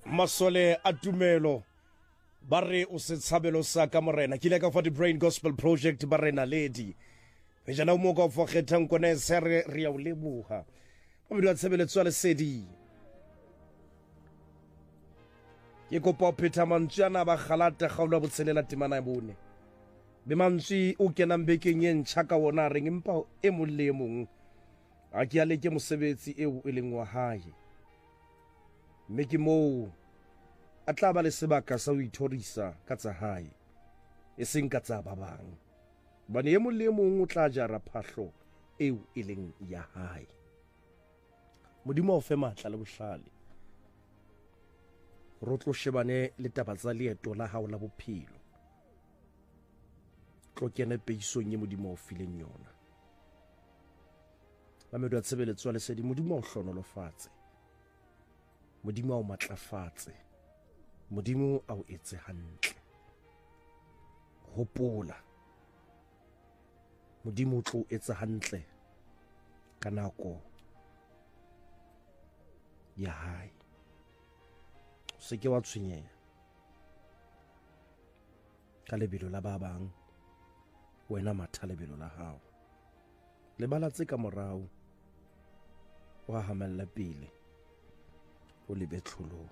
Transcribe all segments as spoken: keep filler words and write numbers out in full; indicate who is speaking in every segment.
Speaker 1: masole a tumelo ba re o se tshabelo sa ka morena ke ile ka for the brain gospel project ba rena lady e jana mo ka fo kgethang kone se re re ya o leboga mo di tshebeletso le sedi ke kopa pheta mantsana ba kgalata gaula botselela temana bone be mantsi o kena mbekeng ye ntšha ka wona reng empa e molemong a ke ale ke mosebetsi eo e leng wa hae mme ke moo a tla ba le sebaka sa ho ithorisa ka tsa hae e seng ka tsa ba bang bane ye molemong o tla jara phahlo eo e leng ya hae modimo o fe matla le bohlale ro tlo shebane le taba tsa leeto la hao la bophelo tlo kene peisong ye modimo o fileng yona ba medo ya tshebeletso le sedi modimo o hlonolofatse modimo o matlafatse modimo a o etse hantle hopola modimo o tlo etsa hantle ka nako ya hae se ke wa tshwenyeha ka lebelo la ba bang wena matha lebelo la hao le balatse ka morao wa hamella pele o lebe tlholo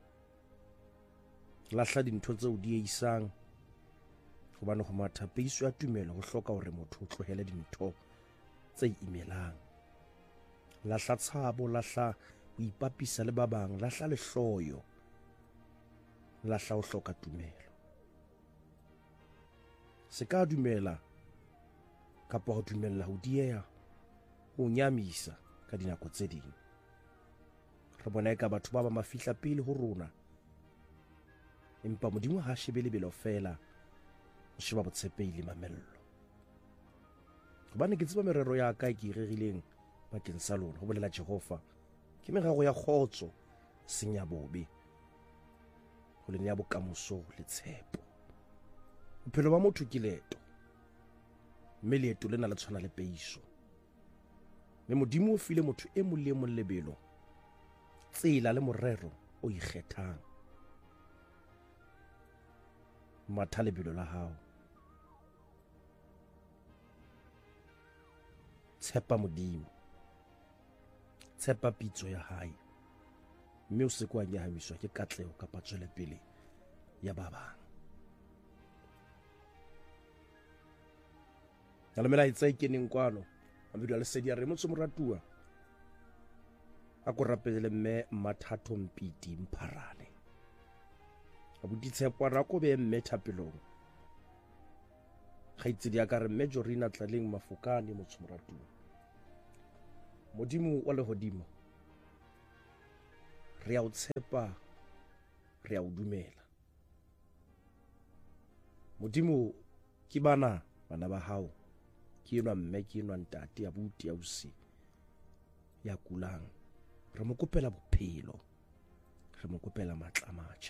Speaker 1: lahla dintho tseo di isang hobane go matha peiso ya tumelo go hloka hore motho o tlohele dintho tse imelang lahla tshabo lahla o ipapisa le ba bang lahla lehloyo lahla o hloka tumelo se ka dumela kapa ho dumella ho dieha o nyamisa ka dinako tse ding re bona eka batho ba ba mafihla pele ho rona empa modimo ha shebe lebelo fela o sheba botshepehi le mamello hobane ke tseba merero ya ka ke irerileng bakeng sa lona ho bolela Jehova ke merero ya khotso senya bobe ho le ya bokamoso le tshepo bophelo ba motho ke leeto mme leeto lena le tshwana le peiso mme modimo o file motho e mong le mong lebelo tsela le morero o ikgethang matha lebelo la hao tshepa modimo tshepa pitso ya hae mme o se kwa nyahamiswa ke katleho kapa tswele pele ya ba bang Alamela itse keneng kwano ambido le sedi ya re motso moratua a go rapele mme mathatho mpiti mpharane abuti tshepo ra go be mme thapelong ga itse di aka re mme Jorina tlaleng mafokane motso moratua modimo wa le hodimo re a o tshepa re a o dumela modimo ke bana bana ba hao ke enwa mme ke enwa ntate ya buti ya usi ya kulang re mo kopela bophelo re mo kopela matla matjha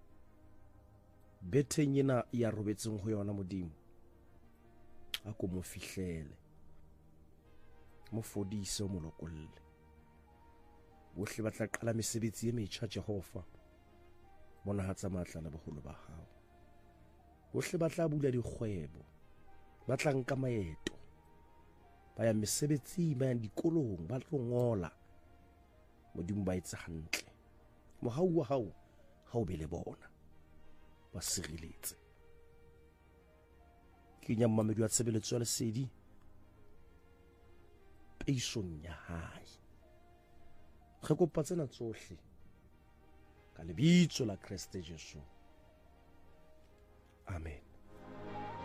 Speaker 1: betheng ena ya robetseng ho yona modimo a ko mo fihlele mo fodise o mo lokolle bohle ba tla qala mesebetsi e metjha Jehova bona hatsa matla le boholo ba hao bohle ba tla bula dikgwebo ba tla nka maeto ba ya mesebetsi ba ya dikolong ba tlo ngola modimo ba etsa hantle mohau wa hao ha o be le bona ba siriletse ke nya mmamedi wa tshebeletso ya lesedi peisong ya hae re kopa tsena tsohle ka lebitso la Kriste Jesu